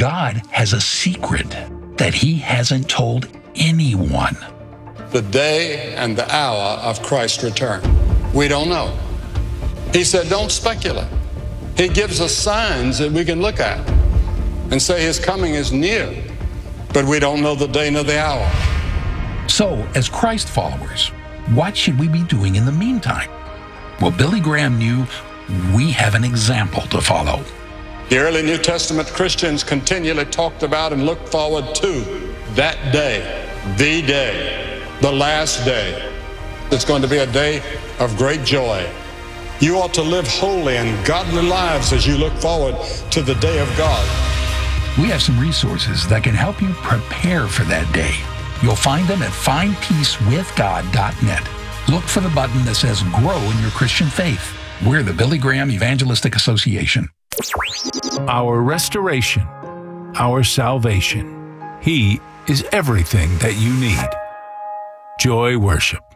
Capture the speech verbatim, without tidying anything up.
God has a secret that he hasn't told anyone. The day and the hour of Christ's return, we don't know. He said, don't speculate. He gives us signs that we can look at and say his coming is near, but we don't know the day nor the hour. So, as Christ followers, what should we be doing in the meantime? Well, Billy Graham knew we have an example to follow. The early New Testament Christians continually talked about and looked forward to that day, the day, the last day. It's going to be a day of great joy. You ought to live holy and godly lives as you look forward to the day of God. We have some resources that can help you prepare for that day. You'll find them at find peace with god dot net. Look for the button that says Grow in Your Christian Faith. We're the Billy Graham Evangelistic Association. Our restoration, our salvation. He is everything that you need. Joy Worship.